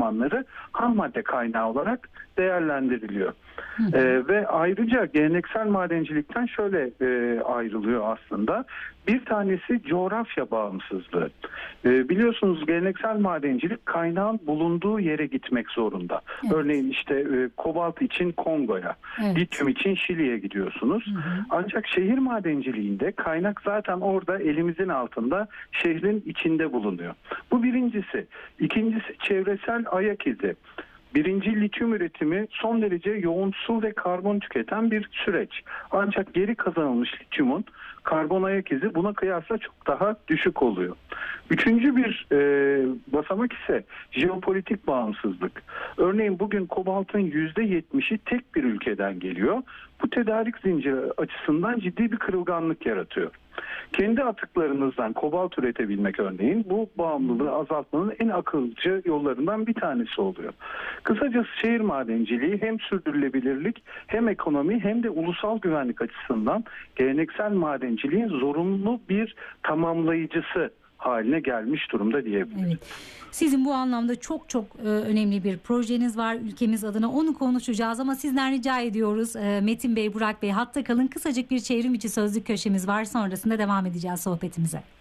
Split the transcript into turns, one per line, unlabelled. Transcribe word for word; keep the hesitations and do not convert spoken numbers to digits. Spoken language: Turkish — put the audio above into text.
katmanları ham madde kaynağı olarak değerlendiriliyor. Ee, ve ayrıca geleneksel madencilikten şöyle e, ayrılıyor aslında. Bir tanesi coğrafya bağımsızlığı. Ee, biliyorsunuz geleneksel madencilik kaynağın bulunduğu yere gitmek zorunda.
Evet.
Örneğin işte e, kobalt için Kongo'ya,
Evet.
lityum için Şili'ye gidiyorsunuz. Hı hı. Ancak şehir madenciliğinde kaynak zaten orada elimizin altında, şehrin içinde bulunuyor. Bu birincisi. İkincisi çevresel ayak izi. Birinci lityum üretimi son derece yoğun su ve karbon tüketen bir süreç. Ancak geri kazanılmış lityumun karbon ayak izi buna kıyasla çok daha düşük oluyor. Üçüncü bir e, basamak ise jeopolitik bağımsızlık. Örneğin bugün kobaltın yüzde yetmişi tek bir ülkeden geliyor. Bu tedarik zinciri açısından ciddi bir kırılganlık yaratıyor. Kendi atıklarınızdan kobalt üretebilmek örneğin bu bağımlılığı azaltmanın en akılcı yollarından bir tanesi oluyor. Kısacası şehir madenciliği hem sürdürülebilirlik hem ekonomi hem de ulusal güvenlik açısından geleneksel madenciliğin zorunlu bir tamamlayıcısı haline gelmiş durumda diyebiliriz.
Evet. Sizin bu anlamda çok çok e, önemli bir projeniz var ülkemiz adına, onu konuşacağız ama sizden rica ediyoruz e, Metin Bey, Burak Bey hatta kalın, kısacık bir çevrim içi sözlük köşemiz var, sonrasında devam edeceğiz sohbetimize.